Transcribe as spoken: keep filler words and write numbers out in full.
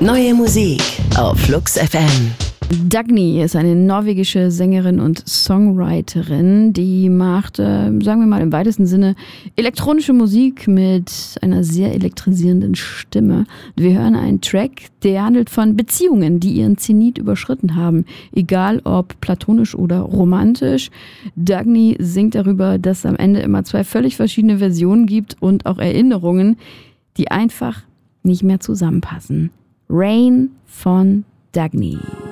Neue Musik auf Flux F M. Dagny ist eine norwegische Sängerin und Songwriterin, die macht, äh, sagen wir mal im weitesten Sinne, elektronische Musik mit einer sehr elektrisierenden Stimme. Wir hören einen Track, der handelt von Beziehungen, die ihren Zenit überschritten haben, egal ob platonisch oder romantisch. Dagny singt darüber, dass es am Ende immer zwei völlig verschiedene Versionen gibt und auch Erinnerungen, die einfach nicht mehr zusammenpassen. Rain von Dagny.